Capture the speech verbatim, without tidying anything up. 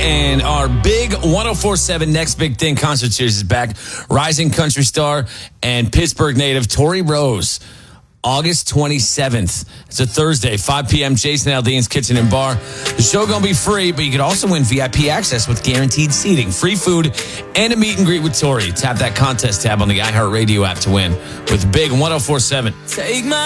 and our big one oh four point seven Next Big Thing concert series is back. Rising country star and Pittsburgh native Tori Rose. August twenty-seventh. It's a Thursday, five p.m. Jason Aldean's Kitchen and Bar. The show going to be free, but you can also win V I P access with guaranteed seating, free food, and a meet and greet with Tori. Tap that contest tab on the iHeartRadio app to win with Big one oh four point seven. Take my